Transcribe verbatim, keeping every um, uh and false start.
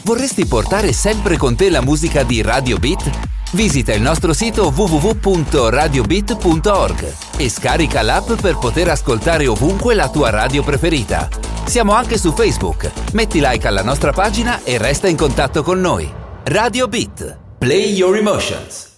Vorresti portare sempre con te la musica di Radio Beat? Visita il nostro sito w w w punto radio beat punto org e scarica l'app per poter ascoltare ovunque la tua radio preferita. Siamo anche su Facebook. Metti like alla nostra pagina e resta in contatto con noi. Radio Beat. Play your emotions.